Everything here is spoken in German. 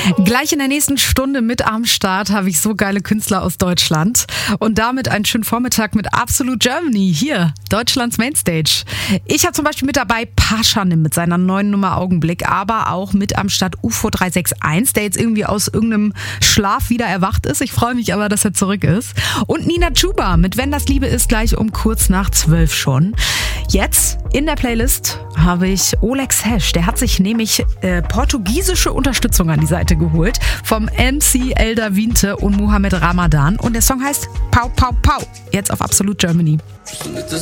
Gleich in der nächsten Stunde mit am Start habe ich so geile Künstler aus Deutschland und damit einen schönen Vormittag mit Absolute Germany, hier, Deutschlands Mainstage. Ich habe zum Beispiel mit dabei Pashanim mit seiner neuen Nummer Augenblick, aber auch mit am Start UFO 361, der jetzt irgendwie aus irgendeinem Schlaf wieder erwacht ist. Ich freue mich aber, dass er zurück ist. Und Nina Chuba mit Wenn das Liebe ist, gleich um kurz nach 12 schon. Jetzt in der Playlist habe ich Olex Hesh, der hat sich nämlich portugiesische Unterstützung an die Seite geholt vom MC Elder Winte und Mohamed Ramadan und der Song heißt Pau Pau Pau, jetzt auf Absolute Germany. Solita